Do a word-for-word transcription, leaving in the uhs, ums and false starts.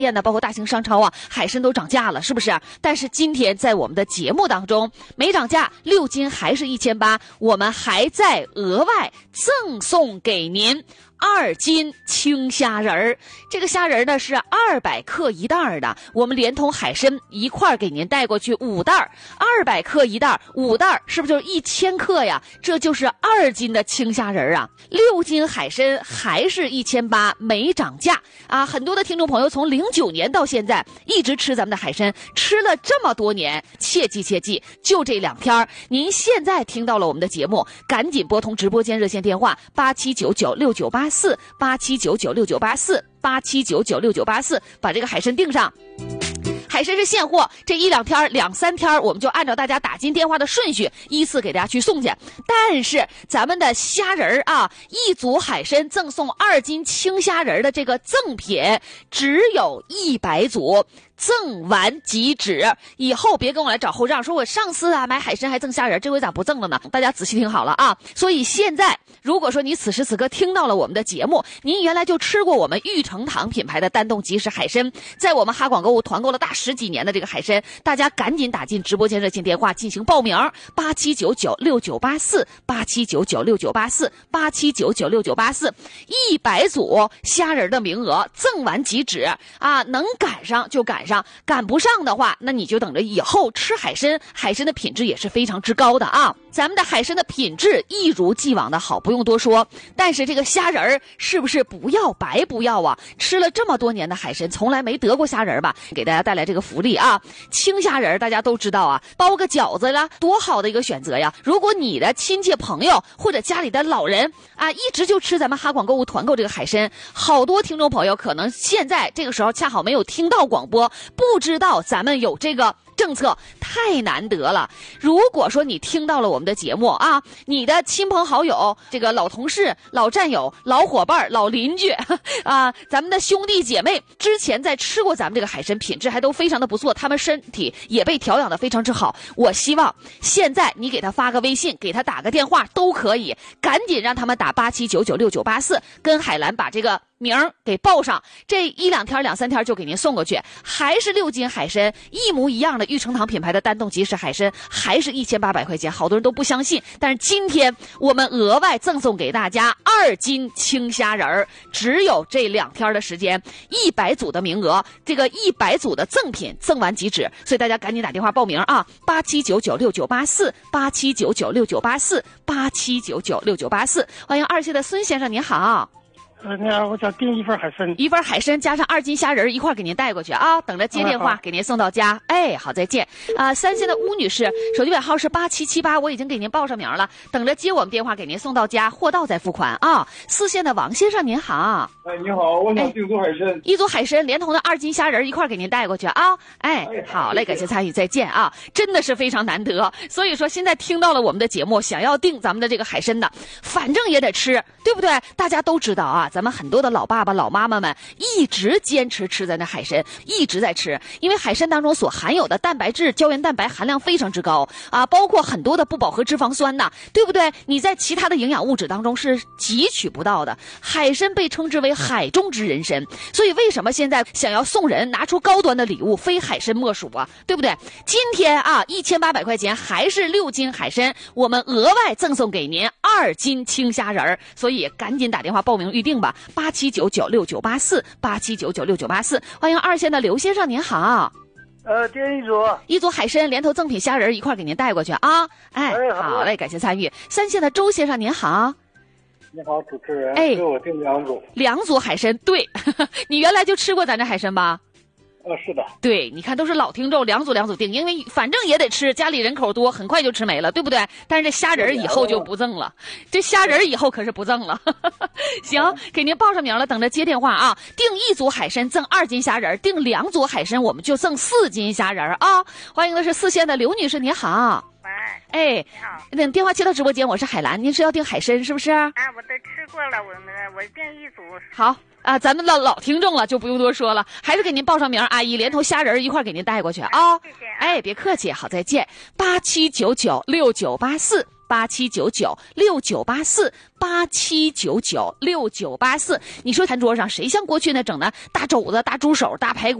店呢，包括大型商超啊，海参都涨价了，是不是？但是今天在我们的节目当中没涨价，六斤还是一千八，我们还在额外赠送给您二斤青虾仁儿。这个虾仁儿呢是二百克一袋的，我们连同海参一块儿给您带过去五袋，二百克一袋，五袋是不是就是一千克呀？这就是二斤的青虾仁儿啊！六斤海参还是一千八，没涨价啊！很多的听众朋友从零九年到现在一直吃咱们的海参，吃了这么多年，切记切记，就这两天，您现在听到了我们的节目，赶紧拨通直播间热线电话八七九九六九八四八七九九六九八四八七九九六九八四，把这个海参订上。海参是现货，这一两天两三天我们就按照大家打进电话的顺序依次给大家去送去。但是咱们的虾仁儿啊，一组海参赠送二斤青虾仁的这个赠品只有一百组，赠完即止。以后别跟我来找后账，说我上次啊买海参还赠虾仁，这回咋不赠了呢？大家仔细听好了啊！所以现在如果说你此时此刻听到了我们的节目，您原来就吃过我们玉成堂品牌的丹东即食海参，在我们哈广购物团购了大十几年的这个海参，大家赶紧打进直播间热线电话进行报名，八七九九六九八四八七九九六九八四八七九九六九八四，一百组虾仁的名额赠完即止啊！能赶上就赶上，赶不上的话，那你就等着以后吃海参，海参的品质也是非常之高的啊！咱们的海参的品质一如既往的好，不用多说。但是这个虾仁儿是不是不要白不要啊？吃了这么多年的海参，从来没得过虾仁儿吧？给大家带来这个福利啊！青虾仁儿大家都知道啊，包个饺子啦，多好的一个选择呀！如果你的亲戚朋友或者家里的老人啊，一直就吃咱们哈广购物团购这个海参，好多听众朋友可能现在这个时候恰好没有听到广播，不知道咱们有这个政策，太难得了。如果说你听到了我们的节目啊，你的亲朋好友、这个老同事、老战友、老伙伴、老邻居啊，咱们的兄弟姐妹之前在吃过咱们这个海参，品质还都非常的不错，他们身体也被调养的非常之好。我希望现在你给他发个微信，给他打个电话都可以，赶紧让他们打八七九九六九八四，跟海兰把这个名儿给报上，这一两天两三天就给您送过去。还是六斤海参，一模一样的玉成堂品牌的丹东即食海参，还是一千八百块钱。好多人都不相信，但是今天我们额外赠送给大家二斤青虾仁儿，只有这两天的时间，一百组的名额，这个一百组的赠品赠完即止，所以大家赶紧打电话报名啊！八七九九六九八四八七九九六九八四八七九九六九八四，欢迎二线的孙先生，您好。 呃，那样我想订一份海参， 一份海参加上二斤虾仁一块给您带过去啊，等着接电话给您送到家。哎，好，再见啊、呃！三线的吴女士，手机尾号是八七七八，我已经给您报上名了，等着接我们电话给您送到家，货到再付款啊。四线的王先生您好， 哎，你好，我想订组海参、哎， 一组海参连同的二斤虾仁一块给您带过去啊。哎，好嘞，感谢参与，再见啊！真的是非常难得，所以说现在听到了我们的节目，想要订咱们的这个海参的，反正也得吃，对不对？大家都知道啊。咱们很多的老爸爸老妈妈们一直坚持吃咱的海参，一直在吃，因为海参当中所含有的蛋白质、胶原蛋白含量非常之高啊，包括很多的不饱和脂肪酸呐，对不对？你在其他的营养物质当中是汲取不到的。海参被称之为海中之人参，所以为什么现在想要送人拿出高端的礼物，非海参莫属啊，对不对？今天啊，一千八百块钱还是六斤海参，我们额外赠送给您二斤青虾仁儿，所以赶紧打电话报名预定吧。八七九九六九八四八七九九六九八四，欢迎二线的刘先生，您好。 呃，订一组， 一组海参连同赠品虾仁一块给您带过去啊。哎，哎好嘞，感谢参与。三线的周先生，您好。 你好，主持人。 哎， 给我订两组。 两组海参，对，你原来就吃过咱这海参吧？ 呃，是的， 对，你看都是老听众，两组两组订，因为反正也得吃，家里人口多，很快就吃没了，对不对？但是这虾仁以后就不赠了，这虾仁以后可是不赠了。行，给您报上名了，等着接电话啊！订一组海参赠二斤虾仁，订两组海参我们就赠四斤虾仁啊！欢迎的是四线的刘女士，您好。 喂， 哎， 你好， 那电话接到直播间，我是海兰，您是要订海参是不是？ 啊，我都吃过了，我们我订一组。 好。啊，咱们老老听众了，就不用多说了，还是给您报上名，阿姨连同虾仁一块给您带过去啊。 谢谢。 哎，别客气，好，再见。八七九九六九八四八七九九六九八四八七九九六九八四。你说餐桌上谁像过去那整的大肘子、大猪手、大排骨？